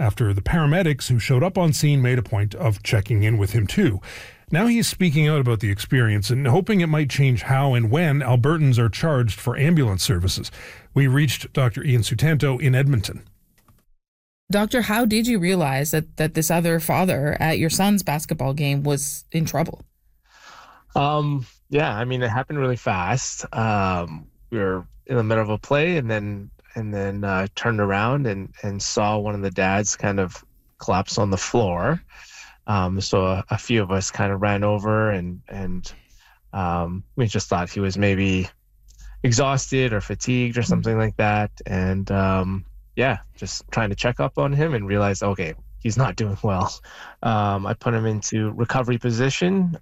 after the paramedics who showed up on scene made a point of checking in with him too. Now he's speaking out about the experience and hoping it might change how and when Albertans are charged for ambulance services. We reached Dr. Ian Sutanto in Edmonton. Doctor, how did you realize that this other father at your son's basketball game was in trouble? Yeah, I mean, it happened really fast. We were in the middle of a play and then turned around and saw one of the dads kind of collapse on the floor. So a few of us kind of ran over and we just thought he was maybe exhausted or fatigued or something like that. And just trying to check up on him and realize, okay, he's not doing well. I put him into recovery position.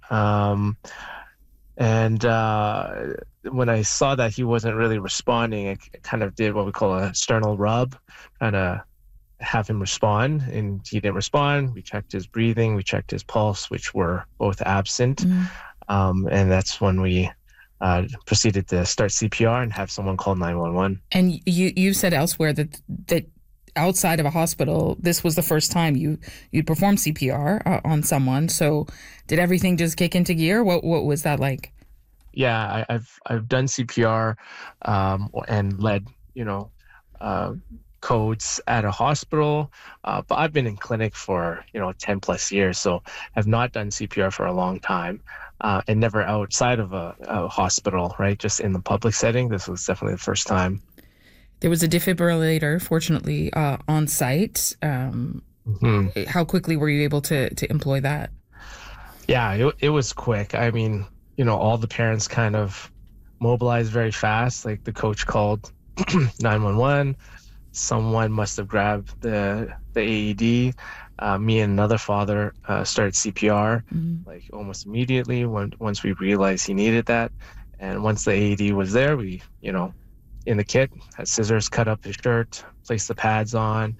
And when I saw that he wasn't really responding, I kind of did what we call a sternal rub, trying to have him respond, and he didn't respond. We checked his breathing, we checked his pulse, which were both absent. And that's when we proceeded to start CPR and have someone call 911. And you said elsewhere that outside of a hospital, this was the first time you'd performed CPR on someone. So did everything just kick into gear? What was that like? Yeah, I've done CPR and led codes at a hospital, but I've been in clinic for 10 plus years, so I've not done CPR for a long time, and never outside of a hospital, right? Just in the public setting. This was definitely the first time. There was a defibrillator, fortunately, on site. How quickly were you able to employ that? Yeah, it was quick. I mean, all the parents kind of mobilized very fast. Like the coach called 911. Someone must have grabbed the AED. Me and another father started CPR like almost immediately once we realized he needed that. And once the AED was there, we, in the kit, had scissors, cut up his shirt, placed the pads on.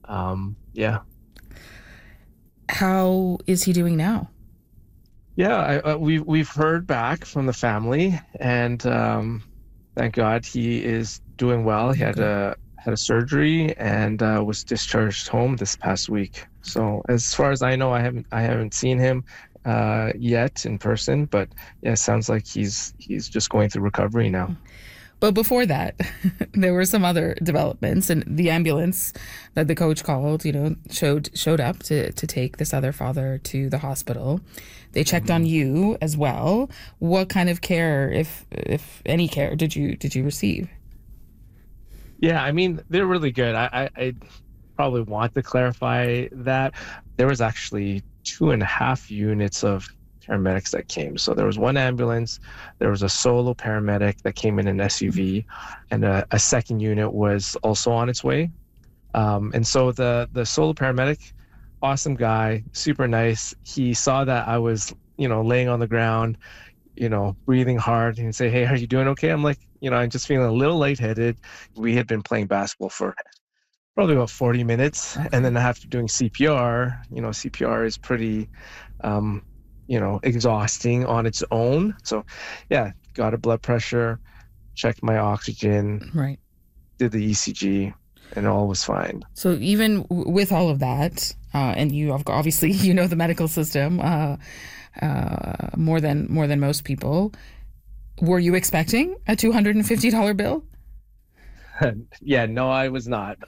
How is he doing now? Yeah, we've heard back from the family, and thank God he is doing well. He had a surgery and was discharged home this past week. So as far as I know, I haven't seen him yet in person, but yeah, it sounds like he's just going through recovery now. But before that, there were some other developments, and the ambulance that the coach called, showed up to take this other father to the hospital. They checked on you as well. What kind of care, if any care, did you receive? Yeah, I mean, they're really good. I probably want to clarify that there was actually 2.5 units of paramedics that came. So there was one ambulance, there was a solo paramedic that came in an SUV, and a second unit was also on its way. And so the solo paramedic, awesome guy, super nice. He saw that I was, laying on the ground, breathing hard, and say, "Hey, are you doing okay?" I'm like, I'm just feeling a little lightheaded. We had been playing basketball for probably about 40 minutes. And then after doing CPR, CPR is pretty, exhausting on its own. So yeah, got a blood pressure, checked my oxygen, right, did the ECG, and all was fine. So even with all of that, and you obviously, the medical system more than most people, were you expecting a $250 bill? Yeah, no, I was not.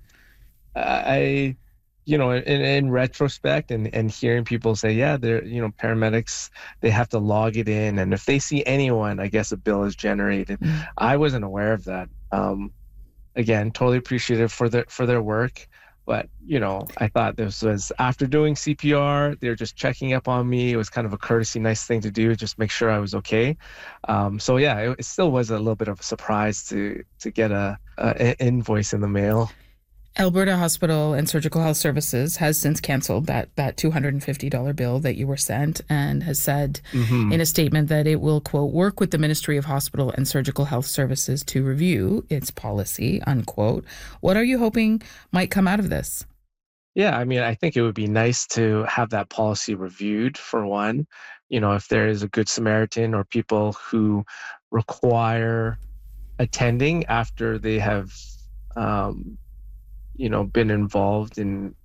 In retrospect and hearing people say, yeah, they're, paramedics, they have to log it in. And if they see anyone, I guess a bill is generated. I wasn't aware of that. Again, totally appreciative for their work. But, I thought this was after doing CPR, they're just checking up on me. It was kind of a courtesy, nice thing to do, just make sure I was okay. So yeah, it still was a little bit of a surprise to get an invoice in the mail. Alberta Hospital and Surgical Health Services has since canceled that $250 bill that you were sent, and has said in a statement that it will, quote, work with the Ministry of Hospital and Surgical Health Services to review its policy, unquote. What are you hoping might come out of this? Yeah, I mean, I think it would be nice to have that policy reviewed, for one. If there is a Good Samaritan or people who require attending after they have been involved in